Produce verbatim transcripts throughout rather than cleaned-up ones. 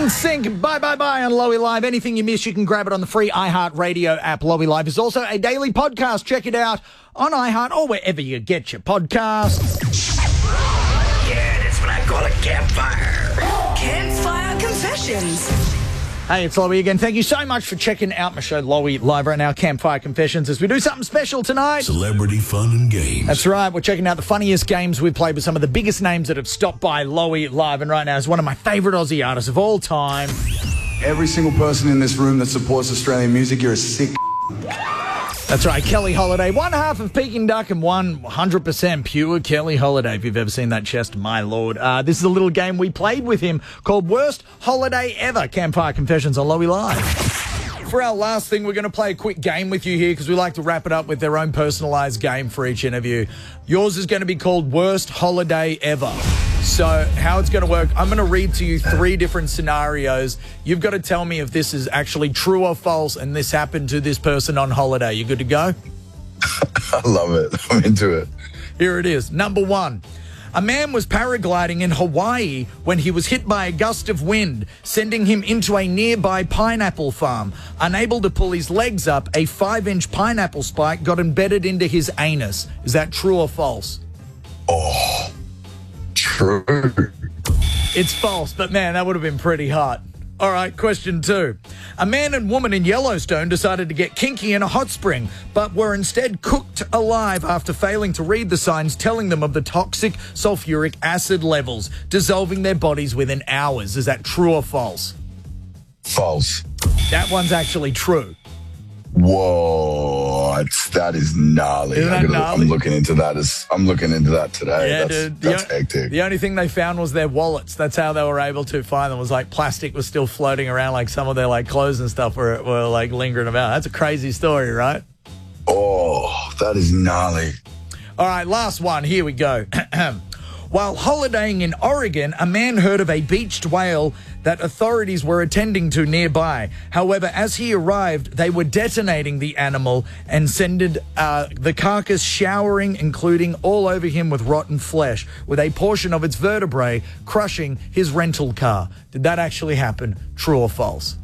In Sync, bye bye bye on Lowy Live. Anything you miss, you can grab it on the free iHeartRadio app. Lowy Live is also a daily podcast. Check it out on iHeart or wherever you get your podcasts. Yeah, that's what I call a campfire. Campfire Confessions. Hey, it's Lowy again. Thank you so much for checking out my show, Lowy Live, right now, Campfire Confessions, as we do something special tonight. Celebrity fun and games. That's right. We're checking out the funniest games we've played with some of the biggest names that have stopped by Lowy Live. And right now is one of my favourite Aussie artists of all time. Every single person in this room that supports Australian music, you're a sick. That's right, Kelly Holiday. One half of Peking Duck and one hundred percent pure Kelly Holiday, if you've ever seen that chest, my lord. Uh, this is a little game we played with him called Worst Holiday Ever. Campfire Confessions on Lowy Live. For our last thing, we're going to play a quick game with you here because we like to wrap it up with their own personalised game for each interview. Yours is going to be called Worst Holiday Ever. So how it's going to work, I'm going to read to you three different scenarios. You've got to tell me if this is actually true or false and this happened to this person on holiday. You good to go? I love it. I'm into it. Here it is. Number one. A man was paragliding in Hawaii when he was hit by a gust of wind, sending him into a nearby pineapple farm. Unable to pull his legs up, a five-inch pineapple spike got embedded into his anus. Is that true or false? Oh, true. It's false, but man, that would have been pretty hot. All right, question two. A man and woman in Yellowstone decided to get kinky in a hot spring, but were instead cooked alive after failing to read the signs telling them of the toxic sulfuric acid levels, dissolving their bodies within hours. Is that true or false? False. That one's actually true. Whoa, that is gnarly. Isn't that gotta, gnarly? I'm looking into that. As, I'm looking into that today. Yeah, that's dude. that's the, hectic. The only thing they found was their wallets. That's how they were able to find them. It was like plastic was still floating around, like some of their like clothes and stuff were, were like lingering about. That's a crazy story, right? Oh, that is gnarly. All right, last one. Here we go. While holidaying in Oregon, a man heard of a beached whale that authorities were attending to nearby. However, as he arrived, they were detonating the animal and sending uh, the carcass showering, including all over him with rotten flesh, with a portion of its vertebrae crushing his rental car. Did that actually happen? True or false?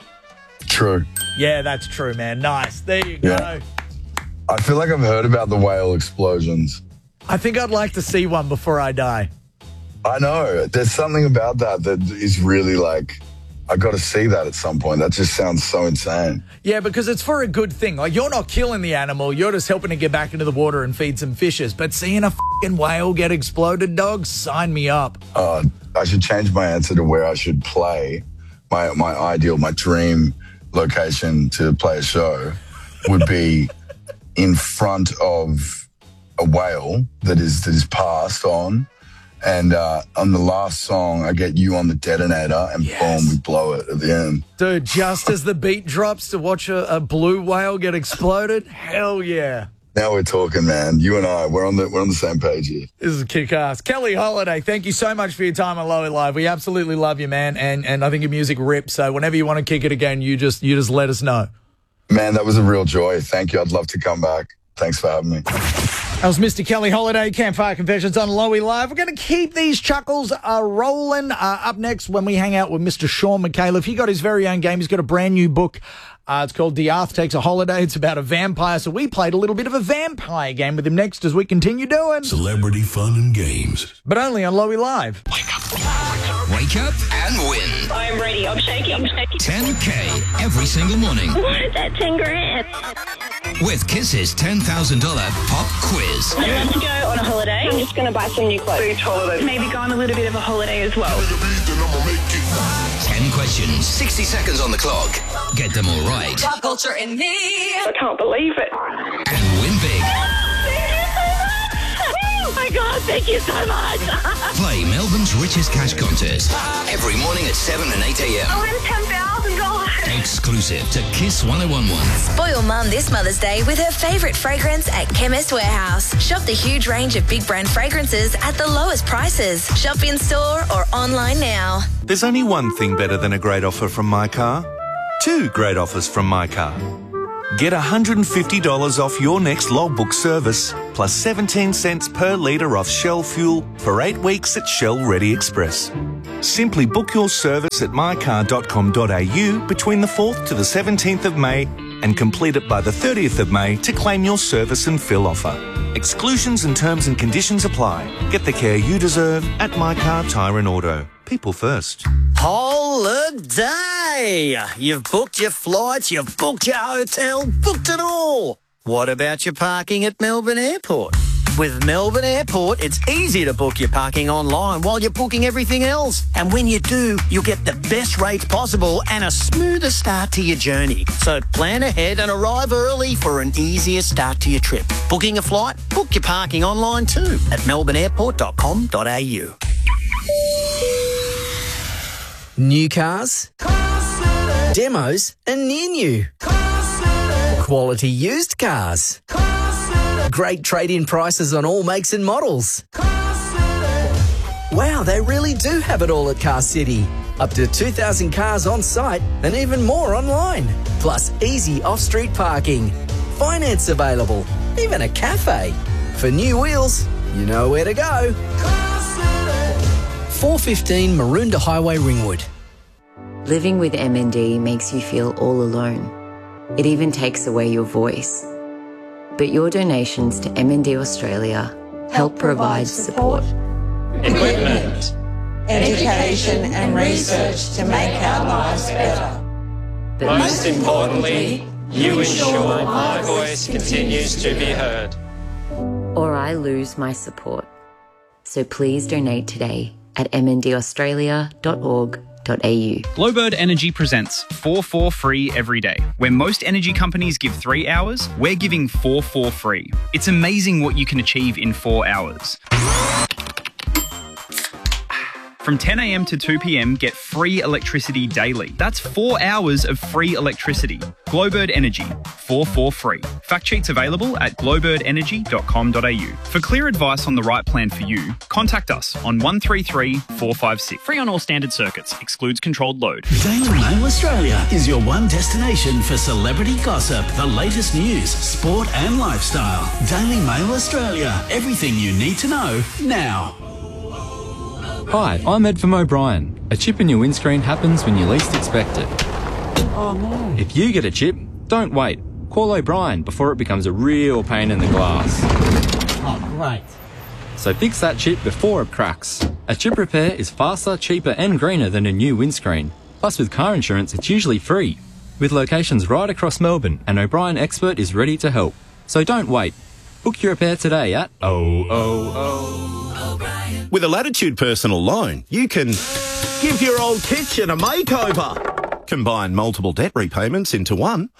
True. Yeah, that's true, man. Nice. There you go. Yeah. I feel like I've heard about the whale explosions. I think I'd like to see one before I die. I know. There's something about that that is really like, I got to see that at some point. That just sounds so insane. Yeah, because it's for a good thing. Like, you're not killing the animal. You're just helping it get back into the water and feed some fishes. But seeing a fucking whale get exploded, dog, sign me up. Uh, I should change my answer to where I should play. My, my ideal, my dream location to play a show would be in front of a whale that is that is passed on, and uh, on the last song, I get you on the detonator, and Yes. boom, we blow it at the end. Dude, just as the beat drops to watch a, a blue whale get exploded, hell yeah. Now we're talking, man. You and I, we're on the we're on the same page here. This is kick-ass. Kelly Holiday, thank you so much for your time on Lowy Live. We absolutely love you, man, and and I think your music rips. So whenever you want to kick it again, you just you just let us know. Man, that was a real joy. Thank you. I'd love to come back. Thanks for having me. That was Mister Kelly Holiday, Campfire Confessions on Lowy Live. We're going to keep these chuckles uh, rolling. Uh, up next, when we hang out with Mister Sean McAuliffe, he got his very own game. He's got a brand new book. Uh, it's called The Arth Takes a Holiday. It's about a vampire. So we played a little bit of a vampire game with him next as we continue doing. Celebrity fun and games. But only on Lowy Live. Wake up. Wake up and win. I'm ready. I'm shaking. I'm shaking. ten K every single morning What is that? ten grand. with Kiss's ten thousand dollars pop quiz. I'd love to go on a holiday. I'm just going to buy some new clothes. Beach holiday. Maybe go on a little bit of a holiday as well. ten questions, sixty seconds on the clock. Get them all right Pop culture in me. I can't believe it. and win big. Oh my God, thank you so much. Play Melbourne's richest cash contest every morning at seven and eight a.m. I win ten thousand dollars. Exclusive to Kiss one oh one one. Spoil Mum this Mother's Day with her favourite fragrance at Chemist Warehouse. Shop the huge range of big brand fragrances at the lowest prices. Shop in store or online now. There's only one thing better than a great offer from My Car. Two great offers from My Car. Get one hundred fifty dollars off your next logbook service, plus seventeen cents per litre off Shell fuel for eight weeks at Shell Ready Express. Simply book your service at my car dot com dot a u between the fourth to the seventeenth of May and complete it by the thirtieth of May to claim your service and fill offer. Exclusions and terms and conditions apply. Get the care you deserve at My Car Tyre and Auto. People first. Holiday! You've booked your flights, you've booked your hotel, booked it all. What about your parking at Melbourne Airport? With Melbourne Airport, it's easy to book your parking online while you're booking everything else. And when you do, you'll get the best rates possible and a smoother start to your journey. So plan ahead and arrive early for an easier start to your trip. Booking a flight? Book your parking online too at melbourne airport dot com dot a u. New cars, demos and near new, quality used cars, great trade-in prices on all makes and models. Wow, they really do have it all at Car City. Up to two thousand cars on site and even more online. Plus easy off-street parking, finance available, even a cafe. For new wheels, you know where to go. four fifteen Maroondah Highway, Ringwood. Living with M N D makes you feel all alone. It even takes away your voice. But your donations to M N D Australia help provide support, equipment, education and research to make our lives better. But most importantly, you ensure my voice continues to be heard. or I lose my support. So please donate today at m n d australia dot org dot a u. Glowbird Energy presents four four free every day. Where most energy companies give three hours, we're giving four four free. It's amazing what you can achieve in four hours. From ten a m to two p m, get free electricity daily. That's four hours of free electricity. Glowbird Energy, four four free. Fact sheets available at glowbird energy dot com dot a u. For clear advice on the right plan for you, contact us on one three three, four five six. Free on all standard circuits. Excludes controlled load. Daily Mail Australia is your one destination for celebrity gossip, the latest news, sport and lifestyle. Daily Mail Australia. Everything you need to know now. Hi, I'm Ed from O'Brien. A chip in your windscreen happens when you least expect it. Oh no. If you get a chip, don't wait. Call O'Brien before it becomes a real pain in the glass. Oh, great. So fix that chip before it cracks. A chip repair is faster, cheaper and greener than a new windscreen. Plus with car insurance, it's usually free. With locations right across Melbourne, an O'Brien expert is ready to help. So don't wait. Book your repair today at oh oh oh. With a Latitude personal loan, you can give your old kitchen a makeover, combine multiple debt repayments into one,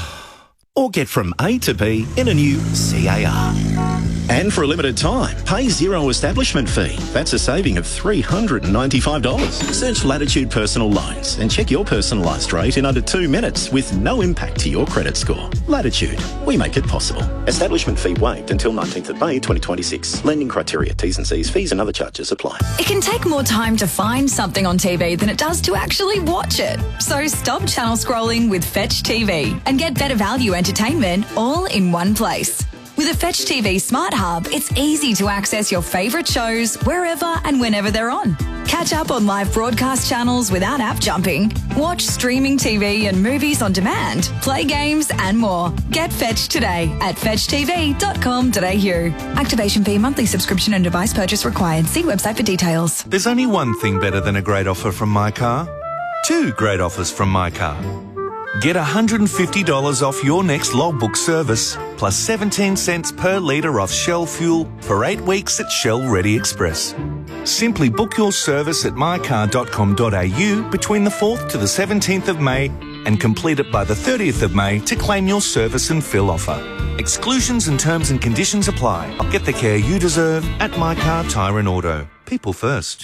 or get from A to B in a new C A R. And for a limited time, pay zero establishment fee. That's a saving of three hundred ninety-five dollars. Search Latitude Personal Loans and check your personalised rate in under two minutes with no impact to your credit score. Latitude, we make it possible. Establishment fee waived until nineteenth of May twenty twenty-six. Lending criteria, T's and C's, fees and other charges apply. It can take more time to find something on T V than it does to actually watch it. So stop channel scrolling with Fetch T V and get better value entertainment all in one place. With a Fetch T V Smart Hub, it's easy to access your favourite shows wherever and whenever they're on. Catch up on live broadcast channels without app jumping. Watch streaming T V and movies on demand. Play games and more. Get Fetch today at fetch t v dot com dot a u. Activation fee, monthly subscription and device purchase required. See website for details. There's only one thing better than a great offer from My Car. Two great offers from My Car. Get one hundred fifty dollars off your next logbook service, plus seventeen cents per litre off Shell fuel for eight weeks at Shell Ready Express. Simply book your service at my car dot com dot a u between the fourth to the seventeenth of May and complete it by the thirtieth of May to claim your service and fill offer. Exclusions and terms and conditions apply. Get the care you deserve at My Car Tyre and Auto. People first.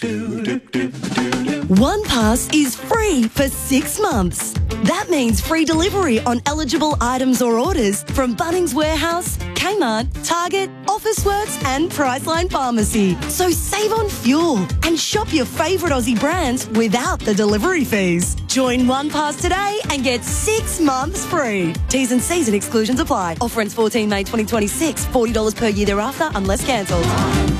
One Pass is free for six months. That means free delivery on eligible items or orders from Bunnings Warehouse, Kmart, Target, Officeworks and Priceline Pharmacy. So save on fuel and shop your favourite Aussie brands without the delivery fees. Join One Pass today and get six months free. T's and C's and exclusions apply. Offer ends fourteen May twenty twenty-six. forty dollars per year thereafter unless cancelled.